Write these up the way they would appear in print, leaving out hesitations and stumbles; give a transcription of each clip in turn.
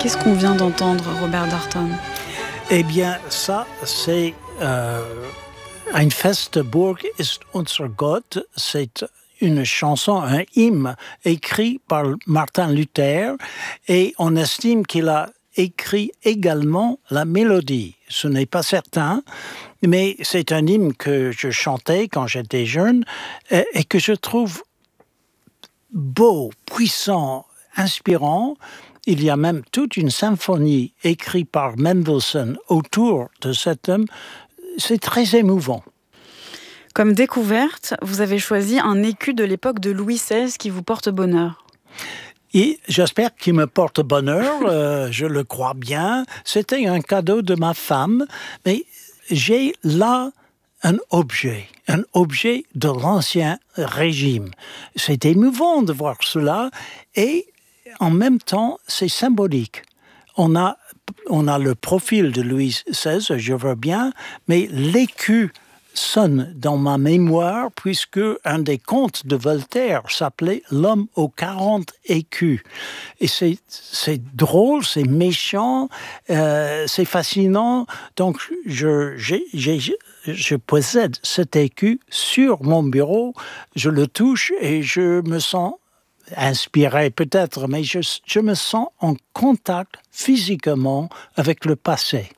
Qu'est-ce qu'on vient d'entendre, Robert Darnton ? Eh bien, ça, c'est Ein feste Burg ist unser Gott. C'est une chanson, un hymne écrit par Martin Luther, et on estime qu'il a écrit également la mélodie. Ce n'est pas certain, mais c'est un hymne que je chantais quand j'étais jeune et que je trouve beau, puissant, inspirant. Il y a même toute une symphonie écrite par Mendelssohn autour de cet homme. C'est très émouvant. Comme découverte, vous avez choisi un écu de l'époque de Louis XVI qui vous porte bonheur. Et j'espère qu'il me porte bonheur, je le crois bien. C'était un cadeau de ma femme, mais j'ai là un objet de l'Ancien Régime. C'est émouvant de voir cela et en même temps, c'est symbolique. On a le profil de Louis XVI, je veux bien, mais l'écu sonne dans ma mémoire puisque un des contes de Voltaire s'appelait « L'homme aux 40 écus ». Et c'est drôle, c'est méchant, c'est fascinant. Donc, je possède cet écu sur mon bureau, je le touche et je me sens inspiré peut-être, mais je me sens en contact physiquement avec le passé.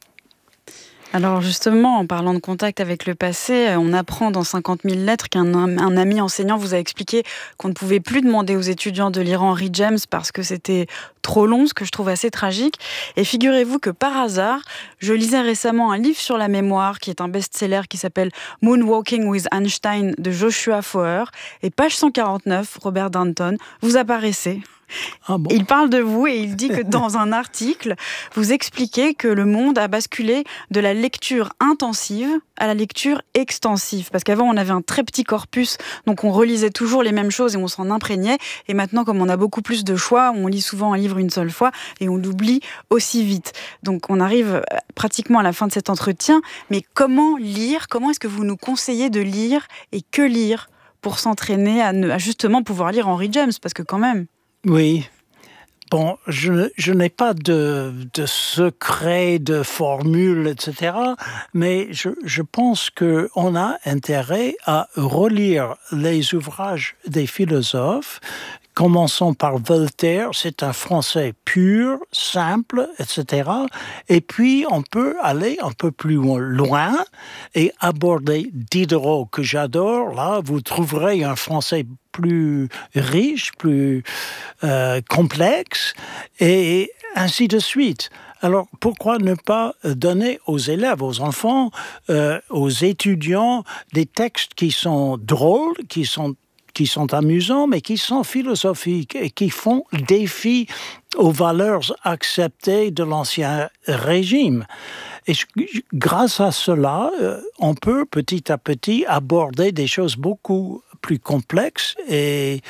Alors justement, en parlant de contact avec le passé, on apprend dans 50 000 lettres qu'un ami enseignant vous a expliqué qu'on ne pouvait plus demander aux étudiants de lire Henry James parce que c'était trop long, ce que je trouve assez tragique. Et figurez-vous que par hasard, je lisais récemment un livre sur la mémoire qui est un best-seller qui s'appelle Moonwalking with Einstein de Joshua Foer. Et page 149, Robert Darnton, vous apparaissez. Ah bon. Il parle de vous et il dit que dans un article, vous expliquez que le monde a basculé de la lecture intensive à la lecture extensive. Parce qu'avant, on avait un très petit corpus, donc on relisait toujours les mêmes choses et on s'en imprégnait. Et maintenant, comme on a beaucoup plus de choix, on lit souvent un livre une seule fois et on l'oublie aussi vite. Donc on arrive pratiquement à la fin de cet entretien. Mais comment lire ? Comment est-ce que vous nous conseillez de lire et que lire pour s'entraîner à justement pouvoir lire Henry James ? Parce que quand même... Oui. Bon, je n'ai pas de secret, de formule, etc. Mais je pense qu'on a intérêt à relire les ouvrages des philosophes. Commençons par Voltaire, c'est un français pur, simple, etc. Et puis, on peut aller un peu plus loin et aborder Diderot, que j'adore. Là, vous trouverez un français plus riche, plus complexe, et ainsi de suite. Alors, pourquoi ne pas donner aux élèves, aux enfants, aux étudiants, des textes qui sont drôles, qui sont amusants, mais qui sont philosophiques et qui font défi aux valeurs acceptées de l'Ancien Régime. Et grâce à cela, on peut petit à petit aborder des choses beaucoup plus complexes et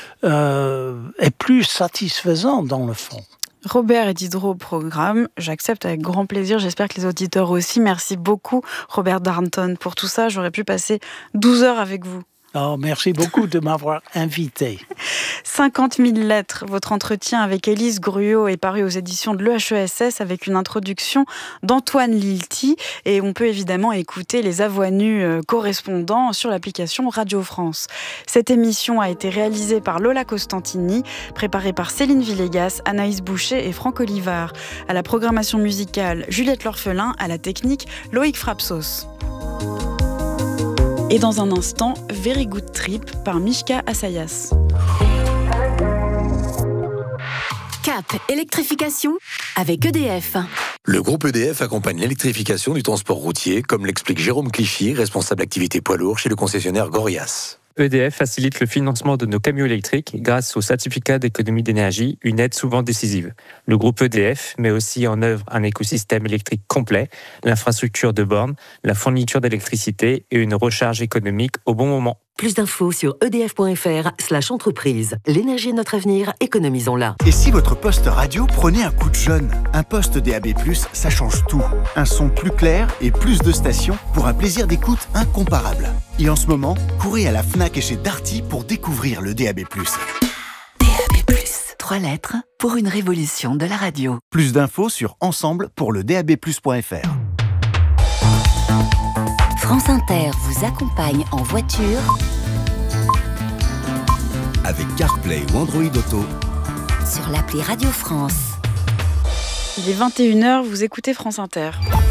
plus satisfaisantes dans le fond. Robert et Diderot au programme, j'accepte avec grand plaisir, j'espère que les auditeurs aussi. Merci beaucoup Robert Darnton pour tout ça, j'aurais pu passer 12 heures avec vous. Oh, merci beaucoup de m'avoir invité. 50 000 lettres. Votre entretien avec Élise Gruot est paru aux éditions de l'EHESS avec une introduction d'Antoine Lilti. Et on peut évidemment écouter les à voix nues correspondants sur l'application Radio France. Cette émission a été réalisée par Lola Costantini, préparée par Céline Villegas, Anaïs Boucher et Franck Olivard. À la programmation musicale, Juliette L'Orphelin. À la technique, Loïc Frapsos. Et dans un instant, Very Good Trip par Mishka Assayas. Cap électrification avec EDF. Le groupe EDF accompagne l'électrification du transport routier, comme l'explique Jérôme Clichy, responsable activité poids lourd chez le concessionnaire Gorias. EDF facilite le financement de nos camions électriques grâce au certificat d'économie d'énergie, une aide souvent décisive. Le groupe EDF met aussi en œuvre un écosystème électrique complet, l'infrastructure de bornes, la fourniture d'électricité et une recharge économique au bon moment. Plus d'infos sur edf.fr/entreprise. L'énergie est notre avenir, économisons-la. Et si votre poste radio prenait un coup de jeune ? Un poste DAB+, ça change tout. Un son plus clair et plus de stations pour un plaisir d'écoute incomparable. Et en ce moment, courez à la Fnac et chez Darty pour découvrir le DAB+. DAB+, 3 lettres pour une révolution de la radio. Plus d'infos sur ensemble pour le DAB+.fr. France Inter vous accompagne en voiture Avec CarPlay ou Android Auto. sur l'appli Radio France. Il est 21h, vous écoutez France Inter.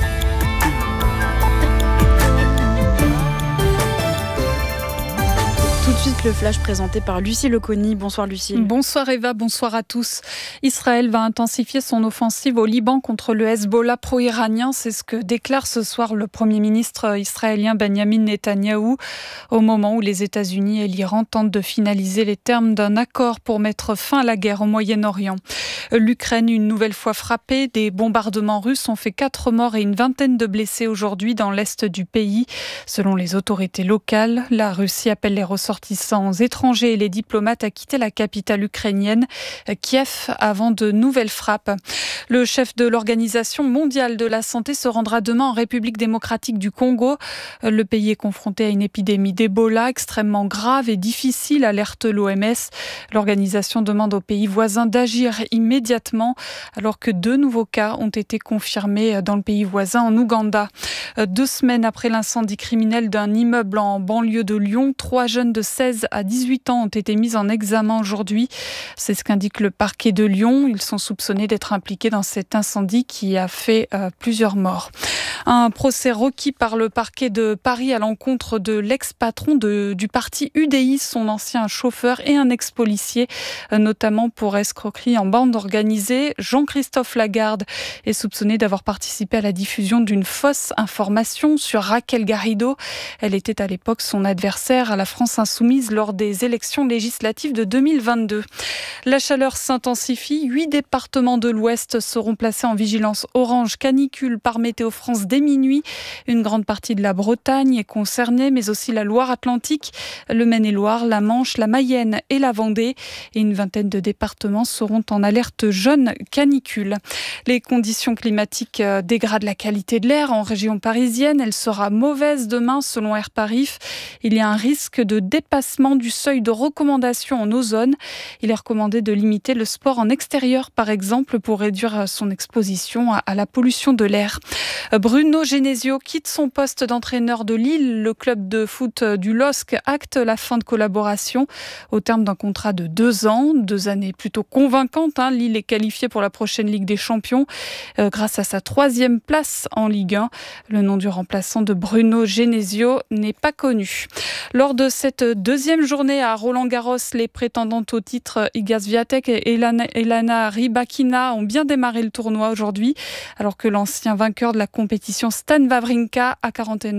Tout de suite, le flash présenté par Lucie Leconi. Bonsoir Lucie. Bonsoir Eva, bonsoir à tous. Israël va intensifier son offensive au Liban contre le Hezbollah pro-iranien. C'est ce que déclare ce soir le Premier ministre israélien Benjamin Netanyahou, au moment où les États-Unis et l'Iran tentent de finaliser les termes d'un accord pour mettre fin à la guerre au Moyen-Orient. L'Ukraine, une nouvelle fois frappée, des bombardements russes ont fait 4 morts et une vingtaine de blessés aujourd'hui dans l'est du pays. Selon les autorités locales, la Russie appelle les ressortissants étrangers et les diplomates à quitter la capitale ukrainienne, Kiev, avant de nouvelles frappes. Le chef de l'Organisation mondiale de la santé se rendra demain en République démocratique du Congo. Le pays est confronté à une épidémie d'Ebola extrêmement grave et difficile, alerte l'OMS. L'organisation demande aux pays voisins d'agir immédiatement, alors que 2 nouveaux cas ont été confirmés dans le pays voisin, en Ouganda. 2 semaines après l'incendie criminel d'un immeuble en banlieue de Lyon, 3 jeunes de 16 à 18 ans ont été mis en examen aujourd'hui. C'est ce qu'indique le parquet de Lyon. Ils sont soupçonnés d'être impliqués dans cet incendie qui a fait plusieurs morts. Un procès requis par le parquet de Paris à l'encontre de l'ex-patron du parti UDI, son ancien chauffeur et un ex-policier, notamment pour escroquerie en bande organisée. Jean-Christophe Lagarde est soupçonné d'avoir participé à la diffusion d'une fausse information sur Raquel Garrido. Elle était à l'époque son adversaire à la France Insoumise lors des élections législatives de 2022. La chaleur s'intensifie. 8 départements de l'Ouest seront placés en vigilance orange canicule par Météo France dès minuit. Une grande partie de la Bretagne est concernée, mais aussi la Loire-Atlantique, le Maine-et-Loire, la Manche, la Mayenne et la Vendée. Et une vingtaine de départements seront en alerte jaune canicule. Les conditions climatiques dégradent la qualité de l'air en région parisienne. Elle sera mauvaise demain selon Air Paris. Il y a un risque de dépassement du seuil de recommandation en ozone. Il est recommandé de limiter le sport en extérieur, par exemple, pour réduire son exposition à la pollution de l'air. Bruno Genesio quitte son poste d'entraîneur de Lille. Le club de foot du LOSC acte la fin de collaboration au terme d'un contrat de 2 ans. 2 années plutôt convaincantes. Lille est qualifiée pour la prochaine Ligue des Champions grâce à sa 3e place en Ligue 1. Le nom du remplaçant de Bruno Genesio n'est pas connu. Lors de cette 2e journée à Roland-Garros, les prétendantes au titre Iga Swiatek et Elana Rybakina ont bien démarré le tournoi aujourd'hui, alors que l'ancien vainqueur de la compétition Stan Wawrinka, à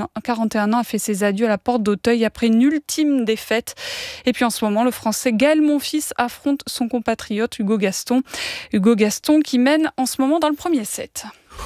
41 ans, a fait ses adieux à la porte d'Auteuil après une ultime défaite. Et puis en ce moment, le Français Gaël Monfils affronte son compatriote Hugo Gaston. Hugo Gaston qui mène en ce moment dans le premier set.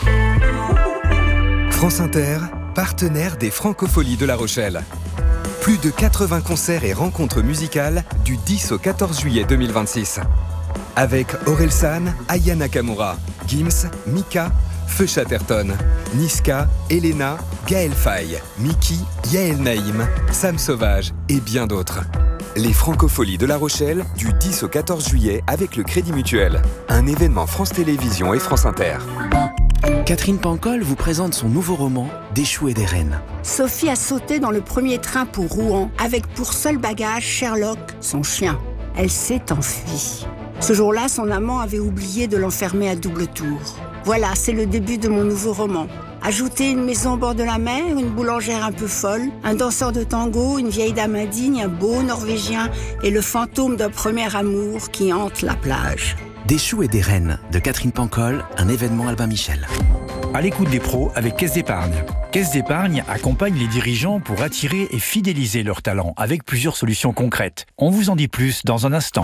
France Inter, partenaire des Francopholies de La Rochelle. Plus de 80 concerts et rencontres musicales du 10 au 14 juillet 2026. Avec Orelsan, Aya Nakamura, Gims, Mika, Feu Chatterton, Niska, Elena, Gaël Faye, Miki, Yael Naïm, Sam Sauvage et bien d'autres. Les Francopholies de La Rochelle du 10 au 14 juillet avec le Crédit Mutuel. Un événement France Télévisions et France Inter. Catherine Pancol vous présente son nouveau roman « Des choux et des reines ». Sophie a sauté dans le premier train pour Rouen, avec pour seul bagage Sherlock, son chien. Elle s'est enfuie. Ce jour-là, son amant avait oublié de l'enfermer à double tour. Voilà, c'est le début de mon nouveau roman. Ajoutez une maison au bord de la mer, une boulangère un peu folle, un danseur de tango, une vieille dame indigne, un beau Norvégien et le fantôme d'un premier amour qui hante la plage. Des choux et des reines de Catherine Pancol, un événement Albin Michel. À l'écoute des pros avec Caisse d'Épargne. Caisse d'Épargne accompagne les dirigeants pour attirer et fidéliser leurs talents avec plusieurs solutions concrètes. On vous en dit plus dans un instant.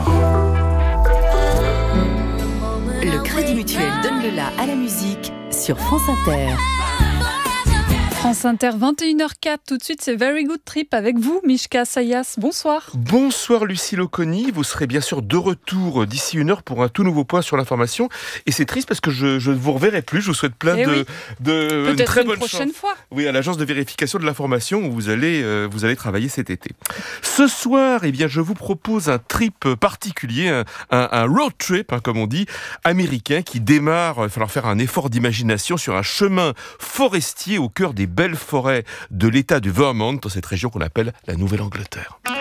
Le Crédit Mutuel donne le la à la musique sur France Inter. France Inter, 21h04. Tout de suite, c'est Very Good Trip avec vous, Mishka Sayas. Bonsoir. Bonsoir, Lucille Oconi. Vous serez bien sûr de retour d'ici 1 heure pour un tout nouveau point sur l'information. Et c'est triste parce que je ne vous reverrai plus. Je vous souhaite plein de très bonnes chances. Prochaine fois. Oui, à l'agence de vérification de l'information où vous allez travailler cet été. Ce soir, je vous propose un trip particulier, un road trip, comme on dit, américain qui démarre. Il va falloir faire un effort d'imagination sur un chemin forestier au cœur des belles forêts de l'État du Vermont, dans cette région qu'on appelle la Nouvelle-Angleterre.